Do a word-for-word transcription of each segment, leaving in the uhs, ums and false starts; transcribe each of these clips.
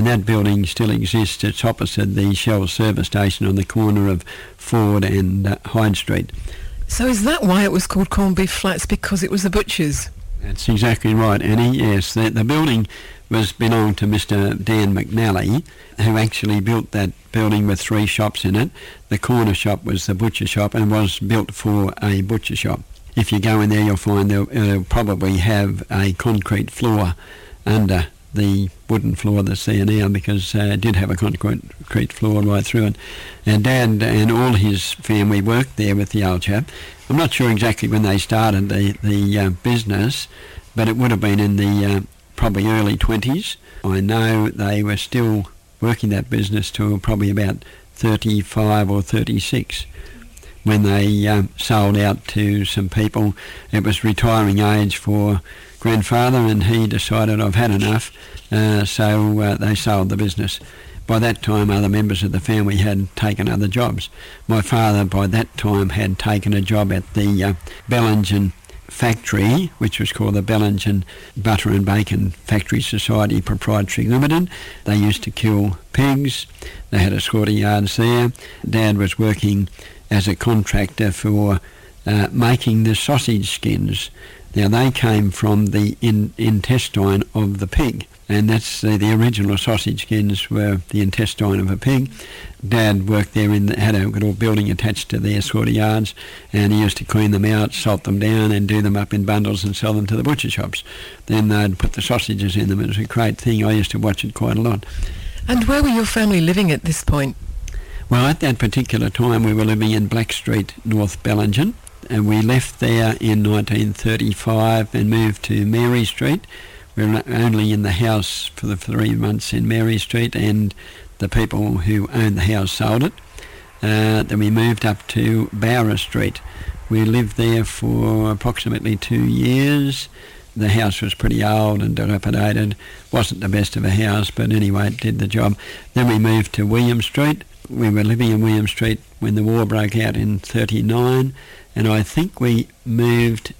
That building still exists. It's opposite the Shell service station on the corner of Ford and uh, Hyde Street. So is that why it was called Corned Beef Flats, because it was the butcher's? That's exactly right, Annie. Yes, the, the building was belonged to Mister Dan McNally, who actually built that building with three shops in it. The corner shop was the butcher shop and was built for a butcher shop. If you go in there, you'll find they'll, they'll probably have a concrete floor under the wooden floor that's there now, because uh, it did have a concrete floor right through it. And Dad and all his family worked there with the old chap. I'm not sure exactly when they started the, the uh, business, but it would have been in the uh, probably early twenties. I know they were still working that business till probably about thirty-five or thirty-six. When they um, sold out to some people. It was retiring age for grandfather, and he decided, I've had enough, uh, so uh, they sold the business. By that time, other members of the family had taken other jobs. My father, by that time, had taken a job at the uh, Bellingen factory, which was called the Bellingen Butter and Bacon Factory Society Proprietary Limited. They used to kill pigs. They had a score of yards there. Dad was working as a contractor for uh, making the sausage skins. Now, they came from the in, intestine of the pig, and that's uh, the original sausage skins were the intestine of a pig. Dad worked there, in the, had a little building attached to their sort of yards, and he used to clean them out, salt them down, and do them up in bundles and sell them to the butcher shops. Then they'd put the sausages in them. It was a great thing. I used to watch it quite a lot. And where were your family living at this point? Well, at that particular time, we were living in Black Street, North Bellingen, and we left there in nineteen thirty-five and moved to Mary Street. We were only in the house for the three months in Mary Street, and the people who owned the house sold it. Uh, then we moved up to Bowra Street. We lived there for approximately two years. The house was pretty old and dilapidated. Wasn't the best of a house, but anyway, it did the job. Then we moved to William Street. We were living in William Street when the war broke out in thirty-nine, and I think we moved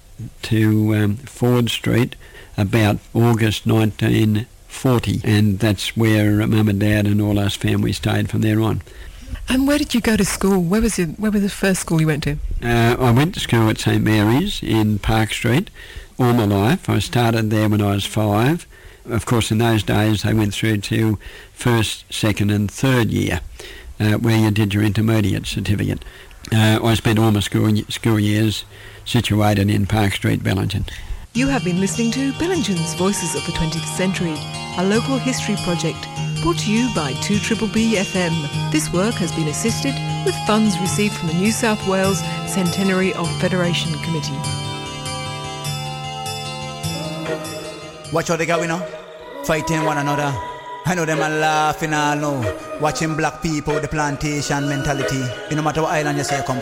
to um, Ford Street about August nineteen forty, and that's where Mum and Dad and all us family stayed from there on. And where did you go to school? Where was it? Where was the first school you went to? Uh, I went to school at St Mary's in Park Street all my life. I started there when I was five. Of course, in those days, they went through to first, second and third year, uh, where you did your intermediate certificate. Uh, I spent all my school, school years situated in Park Street, Bellingen. You have been listening to Bellingen's Voices of the twentieth Century, a local history project brought to you by two B B B F M. This work has been assisted with funds received from the New South Wales Centenary of Federation Committee. Watch how they go, you know, fighting one another. I know them are laughing all now, watching black people, the plantation mentality. You no matter what island you say you come